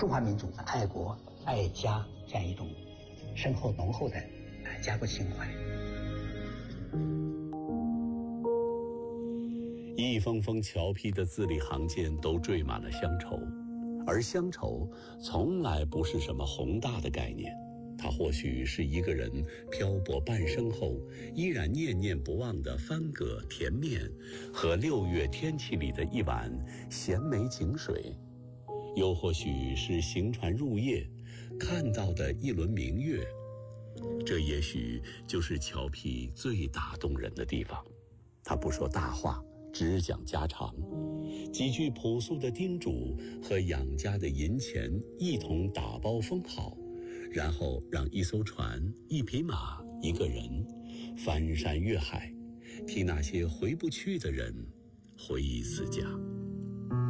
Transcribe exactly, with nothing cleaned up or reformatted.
中华民族的爱国爱家这样一种深厚浓厚的呃家国情怀。 一封封侨批的字里行间都缀满了乡愁，而乡愁从来不是什么宏大的概念，它或许是一个人漂泊半生后依然念念不忘的番葛甜面和六月天气里的一碗咸梅井水，又或许是行船入夜看到的一轮明月。这也许就是侨批最打动人的地方，他不说大话，只讲家常，几句朴素的叮嘱和养家的银钱一同打包封好，然后让一艘船、一匹马、一个人翻山越海，替那些回不去的人回忆自家。